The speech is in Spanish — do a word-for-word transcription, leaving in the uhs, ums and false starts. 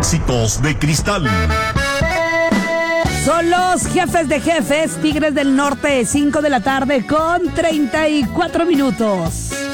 éxitos de cristal. Son los jefes de jefes, Tigres del Norte, cinco de la tarde con treinta y cuatro minutos.